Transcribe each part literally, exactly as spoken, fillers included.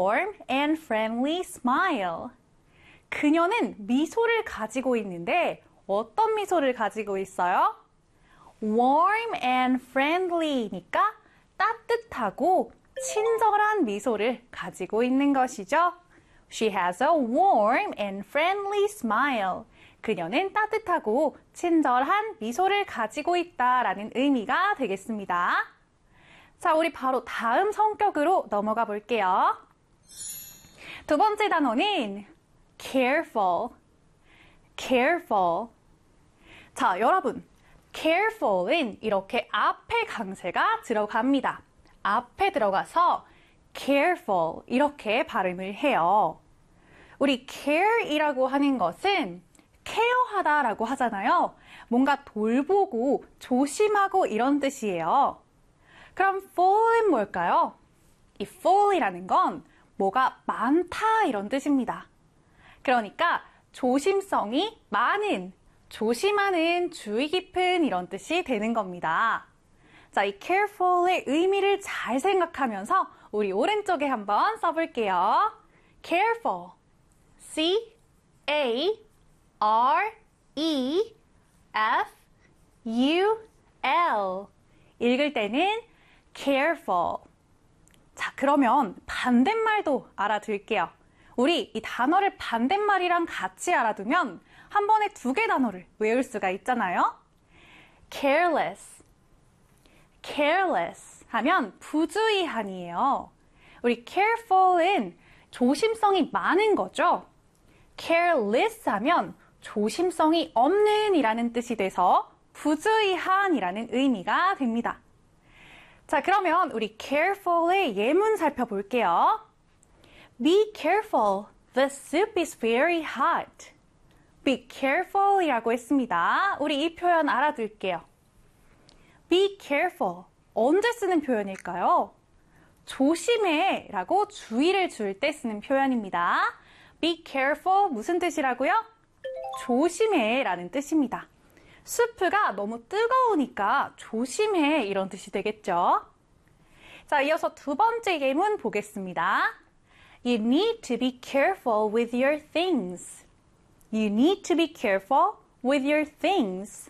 warm and friendly smile. 그녀는 미소를 가지고 있는데 어떤 미소를 가지고 있어요? warm and friendly니까 따뜻하고 친절한 미소를 가지고 있는 것이죠. She has a warm and friendly smile. 그녀는 따뜻하고 친절한 미소를 가지고 있다라는 의미가 되겠습니다. 자, 우리 바로 다음 성격으로 넘어가 볼게요. 두 번째 단어는 careful. careful. 자, 여러분, careful은 이렇게 앞에 강세가 들어갑니다. 앞에 들어가서 careful 이렇게 발음을 해요. 우리 care이라고 하는 것은 케어하다라고 하잖아요. 뭔가 돌보고 조심하고 이런 뜻이에요. 그럼 full은 뭘까요? 이 full이라는 건 뭐가 많다 이런 뜻입니다. 그러니까 조심성이 많은, 조심하는, 주의 깊은 이런 뜻이 되는 겁니다. 자, 이 careful의 의미를 잘 생각하면서 우리 오른쪽에 한번 써볼게요. careful, C A R E F U L. 읽을 때는 careful. 자, 그러면 반대말도 알아둘게요. 우리 이 단어를 반대말이랑 같이 알아두면 한 번에 두 개 단어를 외울 수가 있잖아요. careless. careless 하면 부주의한이에요. 우리 careful은 조심성이 많은 거죠. careless 하면 조심성이 없는 이라는 뜻이 돼서 부주의한 이라는 의미가 됩니다. 자, 그러면 우리 careful의 예문 살펴볼게요. Be careful, the soup is very hot. Be careful 이라고 했습니다. 우리 이 표현 알아둘게요. Be careful. 언제 쓰는 표현일까요? 조심해 라고 주의를 줄 때 쓰는 표현입니다. Be careful 무슨 뜻이라고요? 조심해 라는 뜻입니다. 수프가 너무 뜨거우니까 조심해 이런 뜻이 되겠죠. 자, 이어서 두 번째 예문 보겠습니다. You need to be careful with your things. You need to be careful with your things.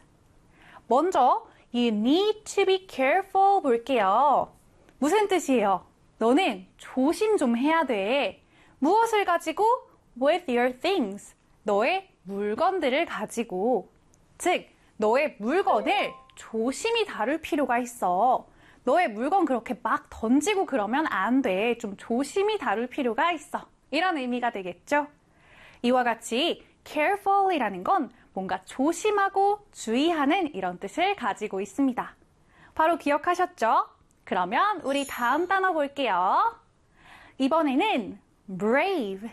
먼저 You need to be careful 볼게요. 무슨 뜻이에요? 너는 조심 좀 해야 돼. 무엇을 가지고? With your things. 너의 물건들을 가지고. 즉, 너의 물건을 조심히 다룰 필요가 있어. 너의 물건 그렇게 막 던지고 그러면 안 돼. 좀 조심히 다룰 필요가 있어. 이런 의미가 되겠죠? 이와 같이 careful이라는 건 뭔가 조심하고 주의하는 이런 뜻을 가지고 있습니다. 바로 기억하셨죠? 그러면 우리 다음 단어 볼게요. 이번에는 brave.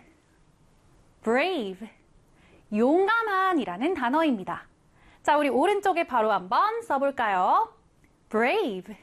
brave. 용감한이라는 단어입니다. 자, 우리 오른쪽에 바로 한번 써볼까요? brave.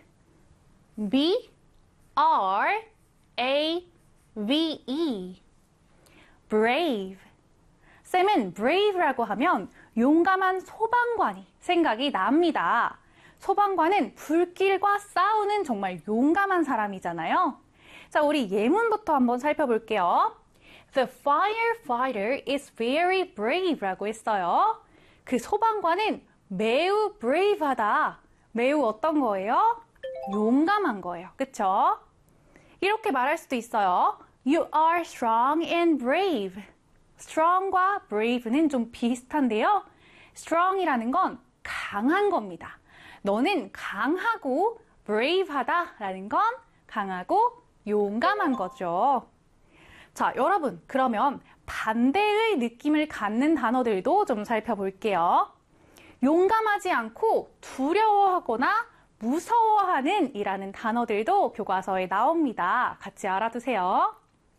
B R A V E. brave. 쌤은 brave라고 하면 용감한 소방관이 생각이 납니다. 소방관은 불길과 싸우는 정말 용감한 사람이잖아요. 자, 우리 예문부터 한번 살펴볼게요. The firefighter is very brave라고 했어요. 그 소방관은 매우 brave하다. 매우 어떤 거예요? 용감한 거예요. 그쵸? 이렇게 말할 수도 있어요. You are strong and brave. strong과 brave는 좀 비슷한데요. strong이라는 건 강한 겁니다. 너는 강하고 brave하다라는 건 강하고 용감한 거죠. 자, 여러분, 그러면 반대의 느낌을 갖는 단어들도 좀 살펴볼게요. 용감하지 않고 두려워하거나 무서워하는 이라는 단어들도 교과서에 나옵니다. 같이 알아두세요.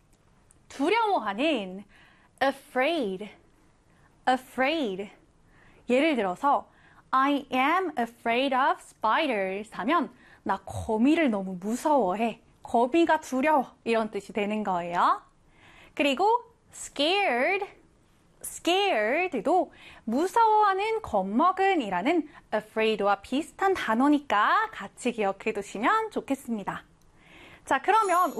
두려워하는 afraid, afraid. 예를 들어서 I am afraid of spiders 하면 나 거미를 너무 무서워해. 거미가 두려워. 이런 뜻이 되는 거예요. 그리고 scared, scared도 무서워하는, 겁먹은 이라는 afraid와 비슷한 단어니까 같이 기억해 두시면 좋겠습니다. 자, 그러면